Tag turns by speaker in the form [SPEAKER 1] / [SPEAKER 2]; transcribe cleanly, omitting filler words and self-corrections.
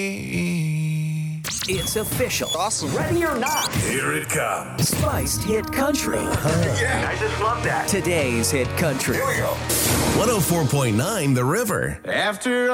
[SPEAKER 1] It's official.
[SPEAKER 2] Awesome.
[SPEAKER 1] Ready or not,
[SPEAKER 3] Here it comes.
[SPEAKER 1] Spiced Hit Country.
[SPEAKER 3] Yeah, I just love that.
[SPEAKER 1] Today's Hit Country.
[SPEAKER 3] Here we go.
[SPEAKER 4] 104.9 The River.
[SPEAKER 3] After